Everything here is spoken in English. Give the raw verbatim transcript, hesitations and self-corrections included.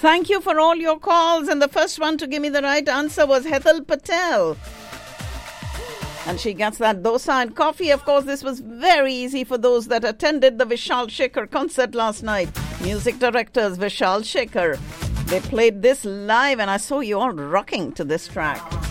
Thank you for all your calls. And the first one to give me the right answer was Hethel Patel. And she gets that dosa and coffee. Of course, this was very easy for those that attended the Vishal Shekhar concert last night. Music directors Vishal Shekhar. They played this live and I saw you all rocking to this track.